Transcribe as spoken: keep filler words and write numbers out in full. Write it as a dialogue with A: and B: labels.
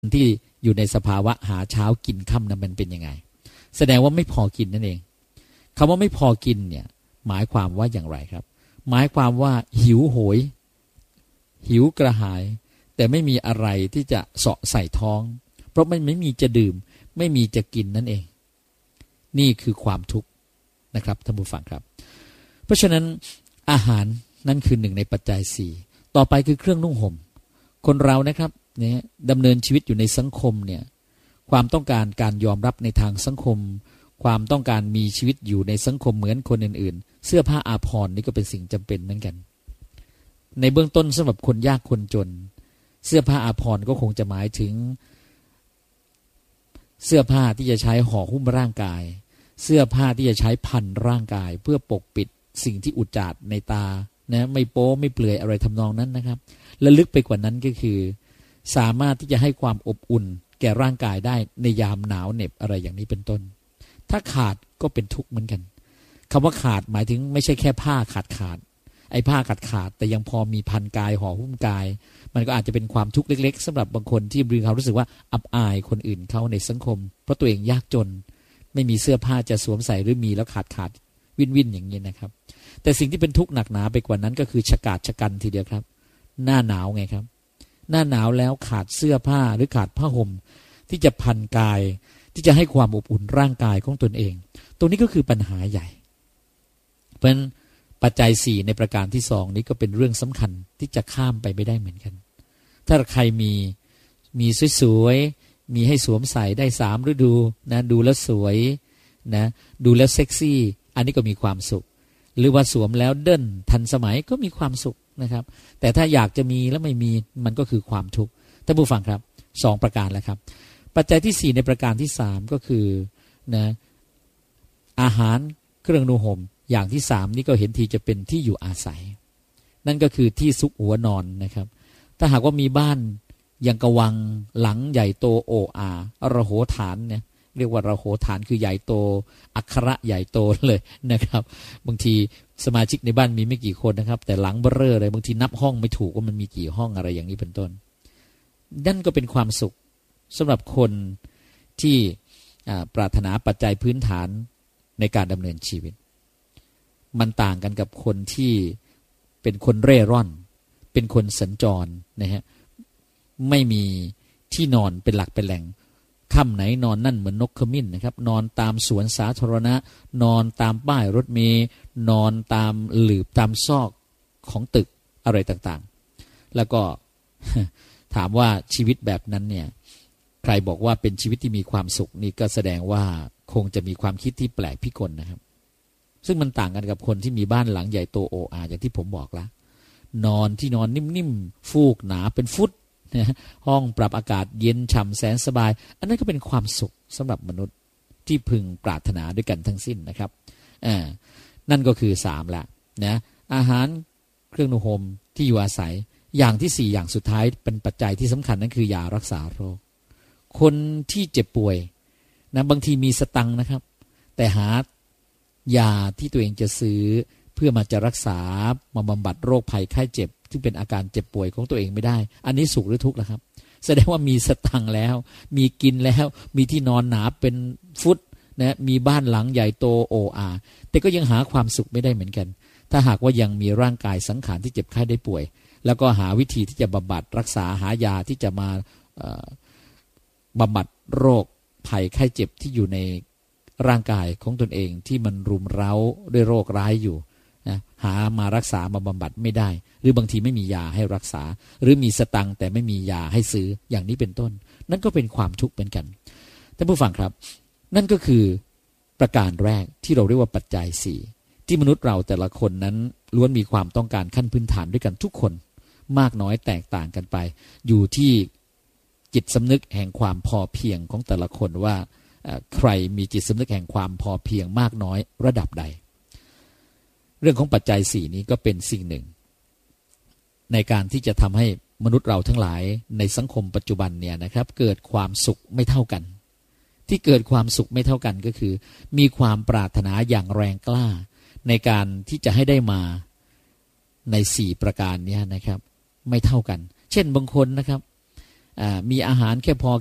A: ที่อยู่ในสภาวะหาเช้ากินค่ำนั้นมันเป็นยังไงแสดงว่าไม่พอกินนั่นเองคำว่าไม่พอกินเนี่ยหมายความว่าอย่างไรครับหมายความว่าหิวโหยหิวกระหายแต่ไม่มีอะไรที่จะเสาะใส่ท้องเพราะมันไม่มีจะดื่มไม่มีจะกินนั่นเองนี่คือความทุกข์นะครับท่านผู้ฟังครับเพราะฉะนั้นอาหารนั่นคือหนึ่งในปัจจัยสี่ต่อไปคือเครื่องนุ่งห่มคนเรานะครับเนี่ยดำเนินชีวิตอยู่ในสังคมเนี่ยความต้องการการยอมรับในทางสังคมความต้องการมีชีวิตอยู่ในสังคมเหมือนคนอื่นๆเสื้อผ้าอาภรณ์นี่ก็เป็นสิ่งจำเป็นเหมือนกันในเบื้องต้นสำหรับคนยากคนจนเสื้อผ้าอาภรณ์ก็คงจะหมายถึงเสื้อผ้าที่จะใช้ห่อหุ้มร่างกายเสื้อผ้าที่จะใช้พันร่างกายเพื่อปกปิดสิ่งที่อุจจาดในตานะไม่โป๊ไม่เปลือยอะไรทำนองนั้นนะครับและลึกไปกว่านั้นก็คือสามารถที่จะให้ความอบอุ่นแก่ร่างกายได้ในยามหนาวเหน็บอะไรอย่างนี้เป็นต้นถ้าขาดก็เป็นทุกข์เหมือนกันคำว่าขาดหมายถึงไม่ใช่แค่ผ้าขาดขาดไอ้ผ้าขาดขาดแต่ยังพอมีพันกายห่อหุ้มกายมันก็อาจจะเป็นความทุกข์เล็กๆสำหรับบางคนที่มีความรู้สึกว่าอับอายคนอื่นเขาในสังคมเพราะตัวเองยากจนไม่มีเสื้อผ้าจะสวมใส่หรือมีแล้วขาดขาดวินวินอย่างนี้นะครับแต่สิ่งที่เป็นทุกข์หนักหนาไปกว่านั้นก็คือฉกาจฉกันทีเดียวครับหน้าหนาวไงครับหน้าหนาวแล้วขาดเสื้อผ้าหรือขาดผ้าห่มที่จะพันกายที่จะให้ความอบอุ่นร่างกายของตนเองตรงนี้ก็คือปัญหาใหญ่เพราะฉะนั้นปัจจัยสี่ในประการที่สองนี้ก็เป็นเรื่องสำคัญที่จะข้ามไปไม่ได้เหมือนกันถ้าใครมีมีสวยๆมีให้สวมใส่ได้สามฤดูนะดูแล้วสวยนะดูแล้วเซ็กซี่อันนี้ก็มีความสุขหรือว่าสวมแล้วเด่นทันสมัยก็มีความสุขนะครับแต่ถ้าอยากจะมีแล้วไม่มีมันก็คือความทุกข์ท่านผู้ฟังครับสองประการแล้วครับปัจจัยที่สี่ในประการที่สามก็คือนะอาหารเครื่องนุ่งห่มอย่างที่สามนี่ก็เห็นทีจะเป็นที่อยู่อาศัยนั่นก็คือที่ซุกหัวนอนนะครับถ้าหากว่ามีบ้านยังกะวังหลังใหญ่โตโออาระโหฐานเนี่ยเรียกว่าระโหฐานคือใหญ่โตอักขระใหญ่โตเลยนะครับบางทีสมาชิกในบ้านมีไม่กี่คนนะครับแต่หลังเบ้อเร่อเลยบางทีนับห้องไม่ถูกว่ามันมีกี่ห้องอะไรอย่างนี้เป็นต้นนั่นก็เป็นความสุขสำหรับคนที่ปรารถนาปัจจัยพื้นฐานในการดำเนินชีวิตมันต่างกันกับคนที่เป็นคนเร่ร่อนเป็นคนสัญจรนะฮะไม่มีที่นอนเป็นหลักเป็นแหล่งค่ำไหนนอนนั่นเหมือนนกขมิ้นนะครับนอนตามสวนสาธารณะนอนตามป้ายรถเมล์นอนตามหลืบตามซอกของตึกอะไรต่างๆแล้วก็ถามว่าชีวิตแบบนั้นเนี่ยใครบอกว่าเป็นชีวิตที่มีความสุขนี่ก็แสดงว่าคงจะมีความคิดที่แปลกพิกลนะครับซึ่งมันต่างกันกับคนที่มีบ้านหลังใหญ่โตโออาอย่างที่ผมบอกแล้วนอนที่นอนนิ่มๆฟูกหนาเป็นฟุตห้องปรับอากาศเย็นฉ่ำแสนสบายอันนั้นก็เป็นความสุขสำหรับมนุษย์ที่พึงปรารถนาด้วยกันทั้งสิ้นนะครับอ่านั่นก็คือสามละนะอาหารเครื่องนุ่งห่มที่อยู่อาศัยอย่างที่สี่อย่างสุดท้ายเป็นปัจจัยที่สำคัญนั่นคือยารักษาโรคคนที่เจ็บป่วยนะบางทีมีสตังค์นะครับแต่หายาที่ตัวเองจะซื้อเพื่อมาจะรักษามาบำบัดโรคภัยไข้เจ็บที่เป็นอาการเจ็บป่วยของตัวเองไม่ได้อันนี้สุขหรือทุกข์ล่ะครับแสดงว่ามีสตังค์แล้วมีกินแล้วมีที่นอนหนาเป็นฟุตนะมีบ้านหลังใหญ่โตโออาแต่ก็ยังหาความสุขไม่ได้เหมือนกันถ้าหากว่ายังมีร่างกายสังขารที่เจ็บไข้ได้ป่วยแล้วก็หาวิธีที่จะบำบัดรักษาหายาที่จะมาบำบัดโรคภัยไข้เจ็บที่อยู่ในร่างกายของตนเองที่มันรุมเร้าด้วยโรคร้ายอยู่นะหามารักษามาบำบัดไม่ได้หรือบางทีไม่มียาให้รักษาหรือมีสตังค์แต่ไม่มียาให้ซื้ออย่างนี้เป็นต้นนั่นก็เป็นความทุกข์เหมือนกันท่านผู้ฟังครับนั่นก็คือประการแรกที่เราเรียกว่าปัจจัยสี่ที่มนุษย์เราแต่ละคนนั้นล้วนมีความต้องการขั้นพื้นฐานด้วยกันทุกคนมากน้อยแตกต่างกันไปอยู่ที่จิตสำนึกแห่งความพอเพียงของแต่ละคนว่าใครมีจิตสำนึกแห่งความพอเพียงมากน้อยระดับใดเรื่องของปัจจัยสี่นี้ก็เป็นสิ่งหนึ่งในการที่จะทำให้มนุษย์เราทั้งหลายในสังคมปัจจุบันเนี่ยนะครับเกิดความสุขไม่เท่ากันที่เกิดความสุขไม่เท่ากันก็คือมีความปรารถนาอย่างแรงกล้าในการที่จะให้ได้มาในสี่ประการนี้นะครับไม่เท่ากันเช่นบางคนนะครับมีอาหารแค่พอ